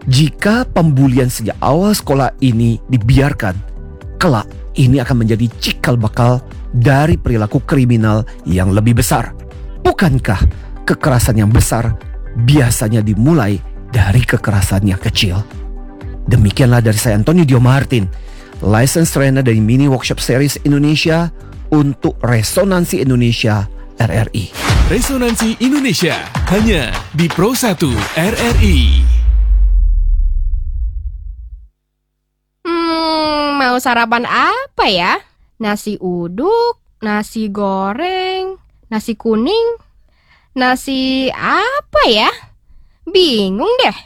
Jika pembulian sejak awal sekolah ini dibiarkan, kelak ini akan menjadi cikal bakal dari perilaku kriminal yang lebih besar. Bukankah kekerasan yang besar biasanya dimulai dari kekerasan yang kecil? Demikianlah dari saya, Antonio Dio Martin, License Trainer dari Mini Workshop Series Indonesia untuk Resonansi Indonesia RRI. Resonansi Indonesia hanya di Pro 1 RRI. Mau sarapan apa ya? Nasi uduk, nasi goreng, nasi kuning, nasi apa ya? Bingung deh.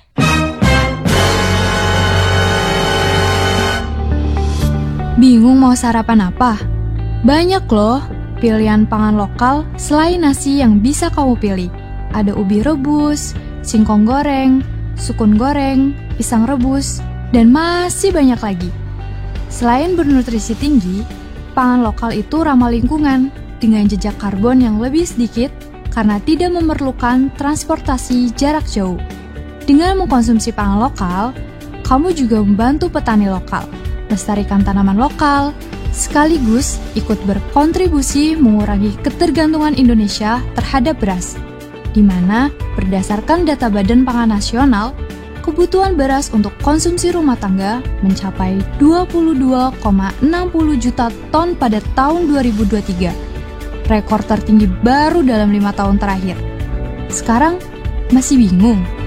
Bingung mau sarapan apa? Banyak loh pilihan pangan lokal selain nasi yang bisa kamu pilih. Ada ubi rebus, singkong goreng, sukun goreng, pisang rebus, dan masih banyak lagi. Selain bernutrisi tinggi, pangan lokal itu ramah lingkungan dengan jejak karbon yang lebih sedikit karena tidak memerlukan transportasi jarak jauh. Dengan mengkonsumsi pangan lokal, kamu juga membantu petani lokal, melestarikan tanaman lokal, sekaligus ikut berkontribusi mengurangi ketergantungan Indonesia terhadap beras, di mana berdasarkan data Badan Pangan Nasional, kebutuhan beras untuk konsumsi rumah tangga mencapai 22,60 juta ton pada tahun 2023. Rekor tertinggi baru dalam 5 tahun terakhir. Sekarang masih bingung?